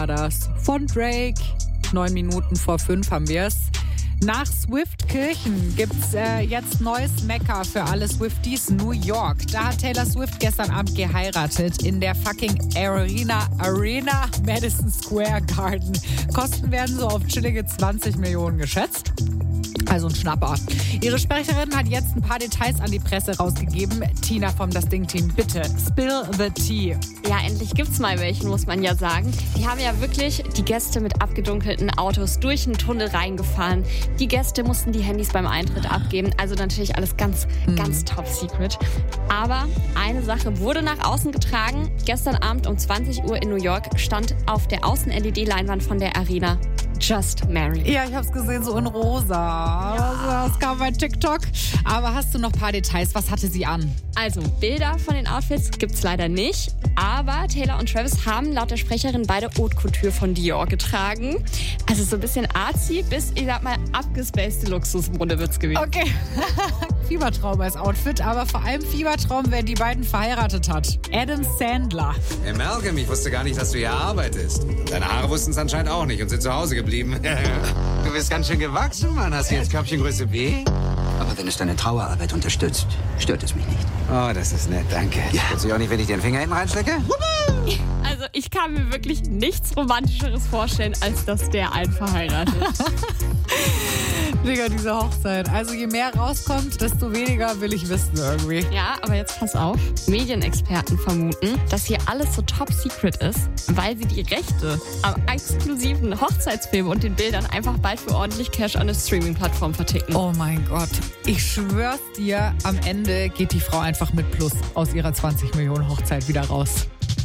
Das von Drake. 9 Minuten vor 5 haben wir es. Nach Swift-Kirchen gibt's jetzt neues Mekka für alle Swifties, New York. Da hat Taylor Swift gestern Abend geheiratet in der fucking Arena Madison Square Garden. Kosten werden so auf chillige 20 Millionen geschätzt. Also ein Schnapper. Ihre Sprecherin hat jetzt ein paar Details an die Presse rausgegeben. Tina vom Das Ding-Team, bitte, spill the tea. Ja, endlich gibt's mal welchen, muss man ja sagen. Die haben ja wirklich die Gäste mit abgedunkelten Autos durch einen Tunnel reingefahren. Die Gäste mussten die Handys beim Eintritt abgeben. Also natürlich alles ganz top secret. Aber eine Sache wurde nach außen getragen. Gestern Abend um 20 Uhr in New York stand auf der Außen-LED-Leinwand von der Arena Just Married. Ja, ich hab's gesehen, so in rosa. Ja. Das kam bei TikTok. Aber hast du noch ein paar Details? Was hatte sie an? Also, Bilder von den Outfits gibt's leider nicht. Aber Taylor und Travis haben laut der Sprecherin beide Haute Couture von Dior getragen. Also so ein bisschen artsy bis, ich sag mal, abgespacede Luxusmode wird's gewesen. Okay. Fiebertraum als Outfit, aber vor allem Fiebertraum, wer die beiden verheiratet hat. Adam Sandler. Hey Malcolm, ich wusste gar nicht, dass du hier arbeitest. Deine Haare wussten es anscheinend auch nicht und sind zu Hause geblieben. Du bist ganz schön gewachsen, Mann. Hast du jetzt Körbchengröße B? Aber wenn es deine Trauerarbeit unterstützt, stört es mich nicht. Oh, das ist nett, danke. Ja. Stört sich auch nicht, wenn ich den Finger hinten reinstecke? Also ich kann mir wirklich nichts Romantischeres vorstellen, als dass der einen verheiratet. Digga, diese Hochzeit. Also je mehr rauskommt, desto weniger will ich wissen irgendwie. Ja, aber jetzt pass auf. Medienexperten vermuten, dass hier alles so top secret ist, weil sie die Rechte am exklusiven Hochzeitsfilm und den Bildern einfach bald für ordentlich Cash an eine Streaming-Plattform verticken. Oh mein Gott. Ich schwör's dir, am Ende geht die Frau einfach mit Plus aus ihrer 20 Millionen Hochzeit wieder raus.